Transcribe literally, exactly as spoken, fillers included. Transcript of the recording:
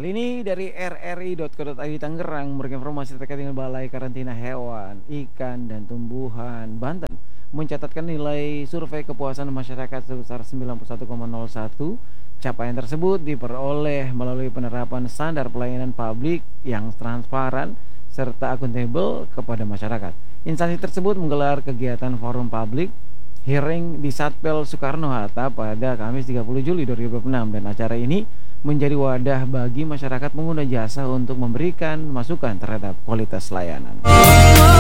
Kali ini dari r r i titik co titik i d Tangerang memberikan informasi terkait dengan Balai Karantina Hewan, Ikan, dan Tumbuhan Banten mencatatkan nilai survei kepuasan masyarakat sebesar sembilan puluh satu koma nol satu. Capaian tersebut diperoleh melalui penerapan standar pelayanan publik yang transparan serta akuntabel kepada masyarakat. Instansi tersebut menggelar kegiatan forum publik hearing di Satpel Soekarno-Hatta pada Kamis tiga puluh Juli dua ribu dua puluh enam, dan acara ini menjadi wadah bagi masyarakat pengguna jasa untuk memberikan masukan terhadap kualitas layanan.